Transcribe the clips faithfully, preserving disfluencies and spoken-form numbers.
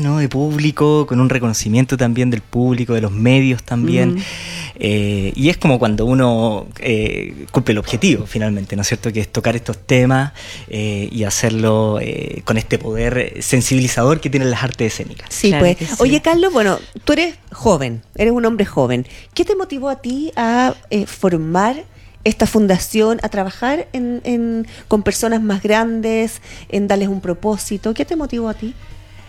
¿no? De público, con un reconocimiento también del público, de los medios también. Mm. Eh, y es como cuando uno eh, cumple el objetivo finalmente, ¿no es cierto? Que es tocar estos temas eh, y hacerlo eh, con este poder sensibilizador que tienen las artes escénicas. Sí, claro pues. Sí. Oye, Carlos, bueno, tú eres joven, eres un hombre joven. ¿Qué te motivó a ti a eh, formar esta fundación, a trabajar en, en, con personas más grandes, en darles un propósito? ¿Qué te motivó a ti?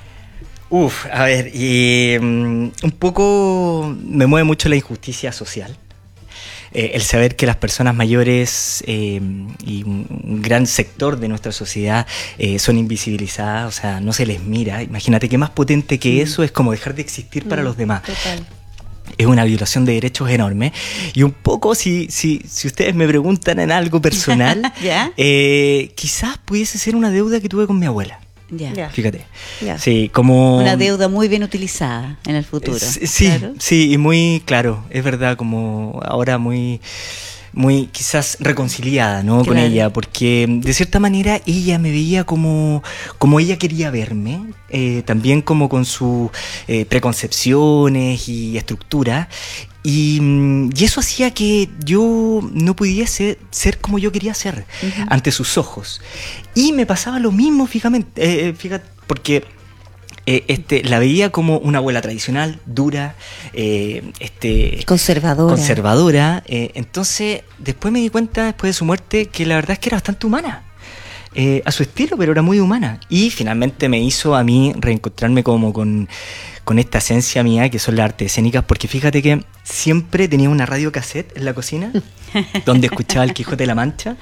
Uf, a ver, y, um, un poco me mueve mucho la injusticia social. Eh, el saber que las personas mayores eh, y un, un gran sector de nuestra sociedad eh, son invisibilizadas, o sea, no se les mira. Imagínate qué más potente que mm. eso es como dejar de existir mm, para los demás. Total. Es una violación de derechos enorme. Y un poco, si, si, si ustedes me preguntan en algo personal, ¿Ya? eh, quizás pudiese ser una deuda que tuve con mi abuela. Ya. Ya. Fíjate. Ya. Sí, como una deuda muy bien utilizada en el futuro. Sí, sí, claro. sí, y muy claro, es verdad, como ahora muy muy quizás reconciliada, ¿no? Claro. Con ella, porque de cierta manera ella me veía como, como ella quería verme, eh, también como con sus eh, preconcepciones y estructuras. Y, y eso hacía que yo no pudiese ser como yo quería ser uh-huh. ante sus ojos. Y me pasaba lo mismo, fíjate, eh, fíjate porque eh, este, la veía como una abuela tradicional, dura, eh, este, conservadora. conservadora. Eh, entonces, después me di cuenta, después de su muerte, que la verdad es que era bastante humana. Eh, a su estilo, pero era muy humana. Y finalmente me hizo a mí reencontrarme como con, con esta esencia mía, que son las artes escénicas, porque fíjate que siempre tenía una radio cassette en la cocina, donde escuchaba El Quijote de la Mancha.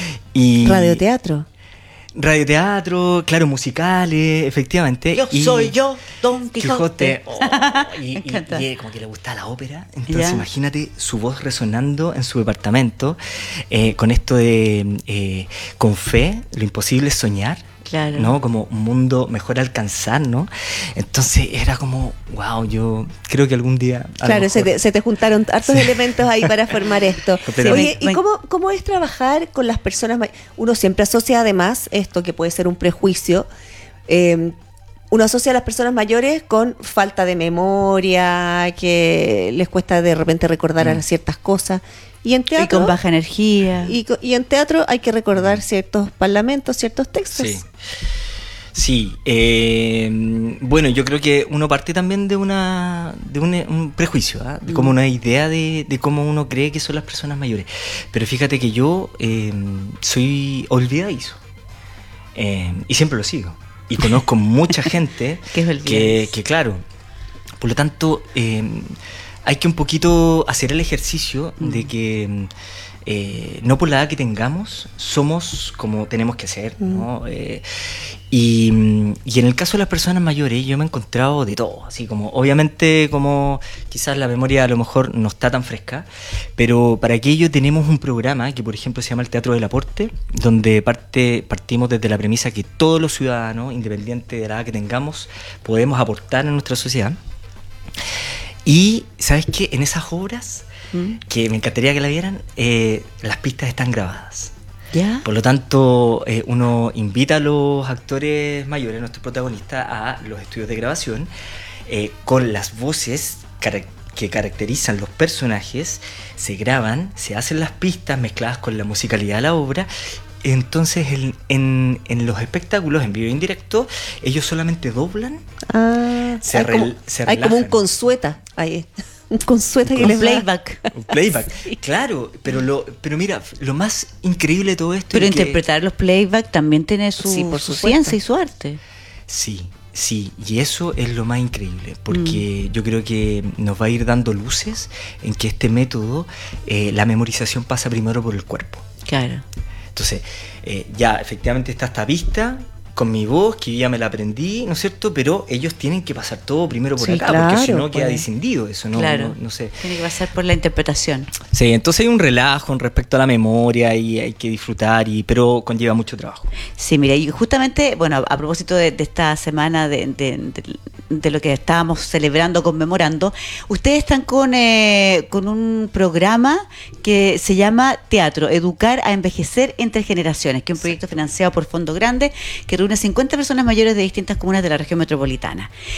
Y radioteatro. Radioteatro, claro, musicales, efectivamente. Yo y soy yo, Don Quijote. Quijote oh, y, y, y como que le gustaba la ópera. Entonces ¿Ya? Imagínate su voz resonando en su departamento eh, con esto de eh, con fe, lo imposible es soñar. Claro. ¿No? Como un mundo mejor alcanzar, ¿no? Entonces era como, wow, yo creo que algún día... Claro, se te, se te juntaron hartos sí. elementos ahí para formar esto. Oye, ¿y cómo, cómo es trabajar con las personas mayores? Uno siempre asocia además esto, que puede ser un prejuicio, eh, uno asocia a las personas mayores con falta de memoria, que les cuesta de repente recordar mm. ciertas cosas. Y en teatro, y con baja energía. Y, y en teatro hay que recordar ciertos parlamentos, ciertos textos. Sí, sí eh, bueno, yo creo que uno parte también de una de un, un prejuicio, ¿eh? de como una idea de, de cómo uno cree que son las personas mayores. Pero fíjate que yo eh, soy olvidadizo eh, y siempre lo sigo. Y conozco mucha gente que, que, que, claro, por lo tanto... Eh, hay que un poquito hacer el ejercicio mm. de que eh, no por la edad que tengamos somos como tenemos que ser, ¿no? Mm. Eh, y, y en el caso de las personas mayores yo me he encontrado de todo, así como obviamente como quizás la memoria a lo mejor no está tan fresca, pero para aquello tenemos un programa que por ejemplo se llama el Teatro del Aporte, donde parte, partimos desde la premisa que todos los ciudadanos, independiente de la edad que tengamos, podemos aportar a nuestra sociedad. Y, ¿sabes qué? En esas obras, ¿Mm? que me encantaría que la vieran, eh, las pistas están grabadas. ¿Ya? Por lo tanto, eh, uno invita a los actores mayores, nuestros protagonistas, a los estudios de grabación, eh, con las voces car- que caracterizan los personajes, se graban, se hacen las pistas mezcladas con la musicalidad de la obra. Entonces en, en, en los espectáculos en vivo e indirecto ellos solamente doblan, ah, se, hay, re, como, se hay como un consueta ahí, un consueta que un les playback un playback sí. Claro, pero lo pero mira, lo más increíble de todo esto pero es interpretar que, los playback también tiene su, sí, por su supuesto. ciencia y su arte. Sí, sí, y eso es lo más increíble, porque mm. yo creo que nos va a ir dando luces en que este método, eh, la memorización pasa primero por el cuerpo. Claro. Entonces, eh, ya efectivamente está esta pista con mi voz, que yo ya me la aprendí, ¿no es cierto? Pero ellos tienen que pasar todo primero por sí, acá, claro, porque si no queda pues. distendido eso, ¿no? Claro, no, no sé. Tiene que pasar por la interpretación. Sí, entonces hay un relajo en respecto a la memoria y hay que disfrutar, y pero conlleva mucho trabajo. Sí, mira, y justamente, bueno, a, a propósito de, de esta semana de, de, de, de lo que estábamos celebrando, conmemorando, ustedes están con, eh, con un programa que se llama Teatro, Educar a Envejecer entre Generaciones, que es un proyecto financiado por Fondo Grande que reúne cincuenta personas mayores de distintas comunas de la región metropolitana.